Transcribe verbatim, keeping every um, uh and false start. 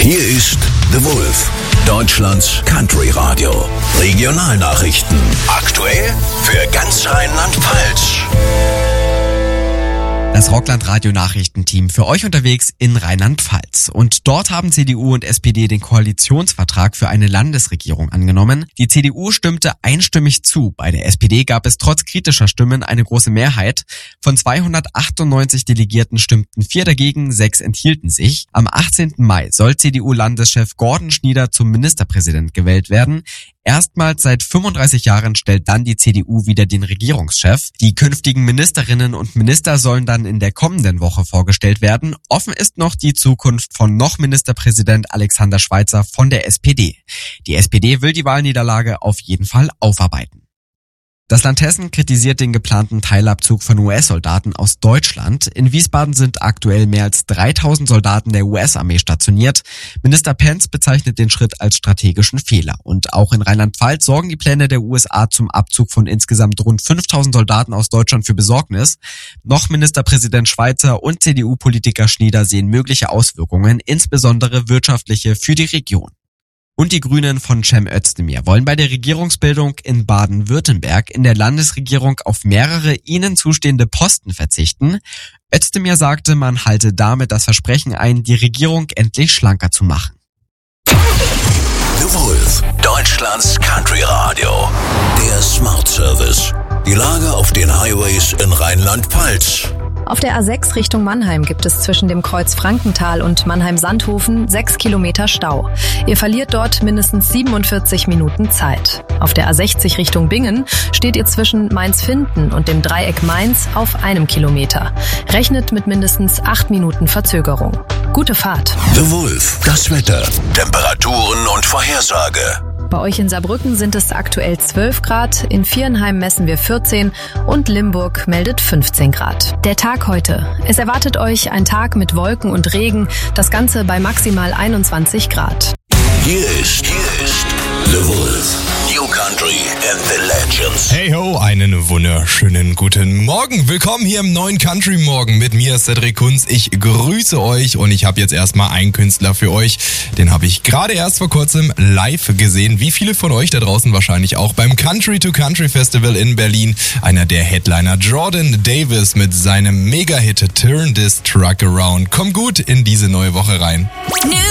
Hier ist The Wolf, Deutschlands Country Radio. Regionalnachrichten. Aktuell für ganz Rheinland-Pfalz. Das Rockland-Radio-Nachrichtenteam für euch unterwegs in Rheinland-Pfalz. Und dort haben C D U und S P D den Koalitionsvertrag für eine Landesregierung angenommen. Die C D U stimmte einstimmig zu. Bei der S P D gab es trotz kritischer Stimmen eine große Mehrheit. Von zweihundertachtundneunzig Delegierten stimmten vier dagegen, sechs enthielten sich. Am achtzehnten Mai soll C D U-Landeschef Gordon Schnieder zum Ministerpräsident gewählt werden. Erstmals seit fünfunddreißig Jahren stellt dann die C D U wieder den Regierungschef. Die künftigen Ministerinnen und Minister sollen dann in der kommenden Woche vorgestellt werden. Offen ist noch die Zukunft von noch Ministerpräsident Alexander Schweitzer von der S P D. Die S P D will die Wahlniederlage auf jeden Fall aufarbeiten. Das Land Hessen kritisiert den geplanten Teilabzug von U S-Soldaten aus Deutschland. In Wiesbaden sind aktuell mehr als dreitausend Soldaten der U S-Armee stationiert. Minister Pence bezeichnet den Schritt als strategischen Fehler. Und auch in Rheinland-Pfalz sorgen die Pläne der U S A zum Abzug von insgesamt rund fünftausend Soldaten aus Deutschland für Besorgnis. Noch Ministerpräsident Schweitzer und C D U-Politiker Schnieder sehen mögliche Auswirkungen, insbesondere wirtschaftliche, für die Region. Und die Grünen von Cem Özdemir wollen bei der Regierungsbildung in Baden-Württemberg in der Landesregierung auf mehrere ihnen zustehende Posten verzichten. Özdemir sagte, man halte damit das Versprechen ein, die Regierung endlich schlanker zu machen. The Wolf, Deutschlands Country Radio. Der Smart Service. Die Lage auf den Highways in Rheinland-Pfalz. Auf der A sechs Richtung Mannheim gibt es zwischen dem Kreuz Frankenthal und Mannheim-Sandhofen sechs Kilometer Stau. Ihr verliert dort mindestens siebenundvierzig Minuten Zeit. Auf der A sechzig Richtung Bingen steht ihr zwischen Mainz-Finden und dem Dreieck Mainz auf einem Kilometer. Rechnet mit mindestens acht Minuten Verzögerung. Gute Fahrt. The Wolf, das Wetter, Temperaturen und Vorhersage. Bei euch in Saarbrücken sind es aktuell zwölf Grad, in Viernheim messen wir vierzehn und Limburg meldet fünfzehn Grad. Der Tag heute. Es erwartet euch ein Tag mit Wolken und Regen, das Ganze bei maximal einundzwanzig Grad. Hier ist, hier ist The Wolf. New Country and the Legends. Hey ho, einen wunderschönen guten Morgen. Willkommen hier im neuen Country Morgen mit mir, Cedric Kunz. Ich grüße euch und ich habe jetzt erstmal einen Künstler für euch. Den habe ich gerade erst vor kurzem live gesehen. Wie viele von euch da draußen wahrscheinlich auch beim Country to Country Festival in Berlin. Einer der Headliner, Jordan Davis mit seinem Mega-Hit Turn This Truck Around. Komm gut in diese neue Woche rein. New